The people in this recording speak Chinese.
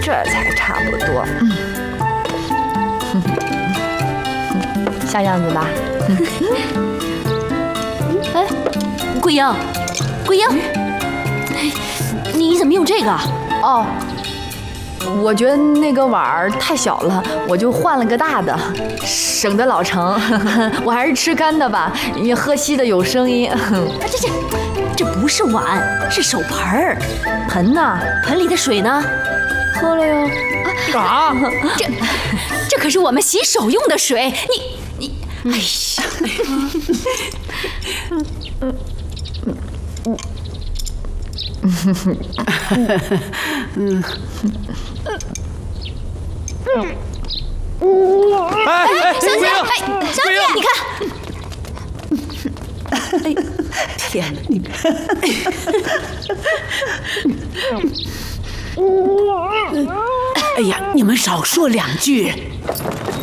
这才差不多。像样子吧？ 哎，桂英，桂英，你怎么用这个？ 哦，我觉得那个碗儿太小了，我就换了个大的，省得老盛。我还是吃干的吧，你喝稀的有声音。 这不是碗，是手盆儿。 盆呢？ 盆里的水呢？ 喝了哟。 啊！ 这可是我们洗手用的水，你，哎呀！ 哎， 小姐，小姐，你看， 哎，天哪，你看，哎呀，你们少说两句。